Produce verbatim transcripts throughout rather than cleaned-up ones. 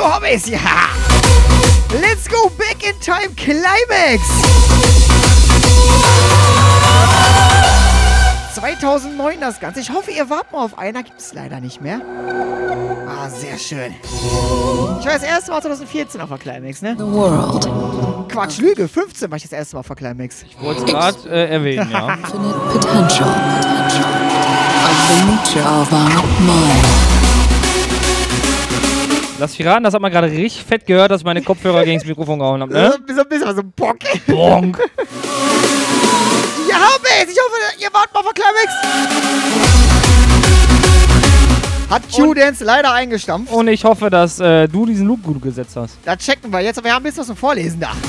haben wir es, ja. Let's go back in time, Climax. zweitausendneun das Ganze. Ich hoffe, ihr wart mal auf einer. Gibt es leider nicht mehr. Ah, sehr schön. Ich war das erste Mal zwanzig vierzehn auf der Climax, ne? The world. Quatsch, Lüge. fünfzehn war ich das erste Mal auf der Climax. Ich wollte es gerade äh, erwähnen, ja. Infinite potential. Potential. Of the nature of our mind. Lass mich raten, das hat man gerade richtig fett gehört, dass ich meine Kopfhörer gegen das Mikrofon gehauen habe, ne? So ein bisschen was so ein Bock. Bonk. Ja, haben wir es. Ich hoffe, ihr wart mal auf der Climax. Hat Q-Dance leider eingestampft. Und ich hoffe, dass äh, du diesen Loop gut gesetzt hast. Da checken wir jetzt, aber wir haben ein bisschen was zum Vorlesen da.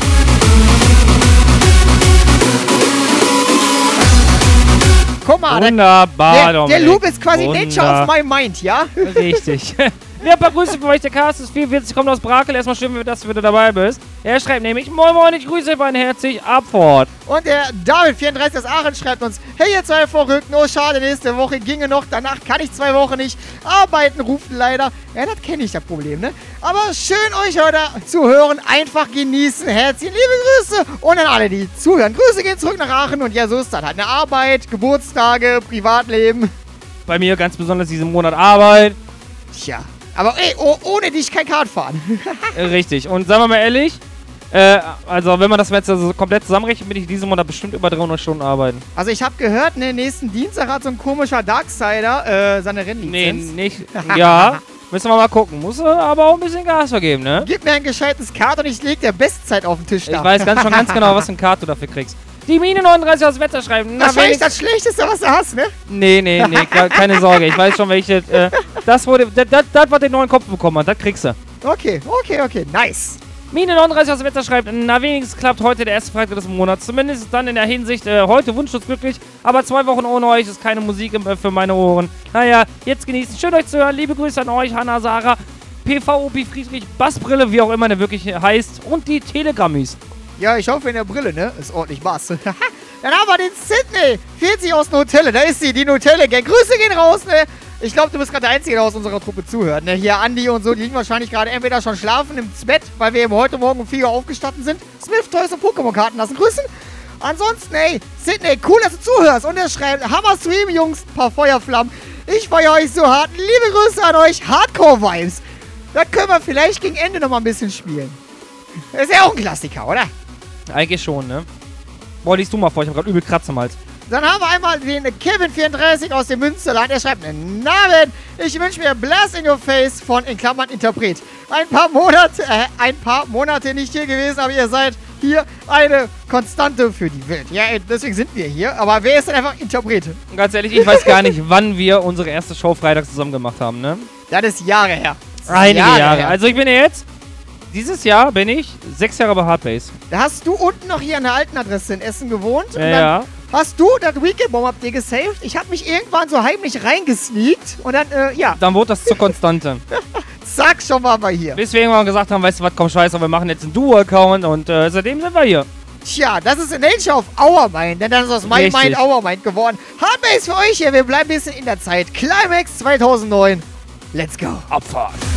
Guck mal, Wunderbar, der, der Loop ist quasi Wunder. Nature of my mind, ja? Richtig. Ja, ein paar Grüße für euch, der Cast ist vierundvierzig, kommt aus Brakel. Erstmal schön, dass du wieder dabei bist. Er schreibt nämlich, moin moin, ich grüße mein herzlich Abfahrt. Und der David vierunddreißig aus Aachen schreibt uns, hey ihr zwei Verrückten, oh schade, nächste Woche ginge noch, danach kann ich zwei Wochen nicht arbeiten, ruft leider. Ja, das kenne ich, das Problem, ne? Aber schön euch heute zu hören, einfach genießen, herzliche liebe Grüße und an alle, die zuhören. Grüße gehen zurück nach Aachen und ja, so ist das halt eine Arbeit, Geburtstage, Privatleben. Bei mir ganz besonders diesen Monat Arbeit. Tja. Aber ey, oh, ohne dich kein Kart fahren. Richtig. Und sagen wir mal ehrlich, äh, also wenn man das jetzt also komplett zusammenrechnet, bin ich diesen Monat bestimmt über dreihundert Stunden arbeiten. Also ich habe gehört, ne, nächsten Dienstag hat so ein komischer Darksider äh, seine Rennlizenz. Nee, nicht. Ja, müssen wir mal gucken. Muss aber auch ein bisschen Gas vergeben, ne? Gib mir ein gescheites Kart und ich leg dir Bestzeit auf den Tisch da. Ich weiß ganz schon ganz genau, was für ein Kart du dafür kriegst. Die Mine neununddreißig aus dem Wetter schreiben. Das war nicht das Schlechteste, was du hast, ne? Nee, nee, nee, keine Sorge. Ich weiß schon, welche. Äh, das, wurde, das, das, das, was den neuen Kopf bekommen hat, das kriegst du. Okay, okay, okay, nice. Mine neununddreißig aus dem Wetter schreibt, na wenigstens klappt heute der erste Freitag des Monats. Zumindest dann in der Hinsicht, äh, heute wunschlos glücklich, aber zwei Wochen ohne euch ist keine Musik im, äh, für meine Ohren. Naja, jetzt genießen. Schön euch zu hören. Liebe Grüße an euch, Hanna, Sarah, P V O P Friedrich, Bassbrille, wie auch immer der wirklich heißt, und die Telegrammis. Ja, ich hoffe in der Brille, ne? Ist ordentlich Bass. Dann haben wir den Sydney, vierzig aus Nutelle. Da ist sie, die Nutelle-Gang. Grüße gehen raus, ne? Ich glaube, du bist gerade der Einzige, der aus unserer Truppe zuhört, ne? Hier Andi und so, die liegen wahrscheinlich gerade entweder schon schlafen im Bett, weil wir eben heute Morgen um vier Uhr aufgestanden sind. Smith, Toys und Pokémon-Karten lassen grüßen. Ansonsten, ey, Sydney, cool, dass du zuhörst. Und er schreibt, Hammer-Stream, Jungs, ein paar Feuerflammen. Ich feiere euch so hart. Liebe Grüße an euch, Hardcore-Vibes. Da können wir vielleicht gegen Ende noch mal ein bisschen spielen. Das ist ja auch ein Klassiker, oder? Eigentlich schon, ne? Boah, liest du mal vor, ich hab grad übel Kratz am Hals. Dann haben wir einmal den Kevin vierunddreißig aus dem Münsterland. Er schreibt, Namen, ich wünsche mir Blast in Your Face von, in Klammern, Interpret. Ein paar Monate, äh, ein paar Monate nicht hier gewesen, aber ihr seid hier eine Konstante für die Welt. Ja, deswegen sind wir hier. Aber wer ist denn einfach Interpret? Ganz ehrlich, ich weiß gar nicht, wann wir unsere erste Show freitags zusammen gemacht haben, ne? Das ist Jahre her. Ist Einige Jahre Jahre. her. Also ich bin ja jetzt, dieses Jahr bin ich sechs Jahre bei Hardbase. Da hast du unten noch hier an der alten Adresse in Essen gewohnt. Ja, und dann ja. hast du das Weekend Bomb habt ihr gesaved. Ich habe mich irgendwann so heimlich reingesneakt. Und dann, äh, ja, Dann wurde das zur Konstante. zack, schon waren wir hier. Bis wir irgendwann gesagt haben, weißt du was, komm scheiße, wir machen jetzt einen Duo-Account und äh, seitdem sind wir hier. Tja, das ist in Nature of Our Mind, denn das ist aus My Richtig. Mind Our Mind geworden. Hardbase für euch hier, wir bleiben ein bisschen in der Zeit. Climax zweitausendneun. Let's go. Abfahrt.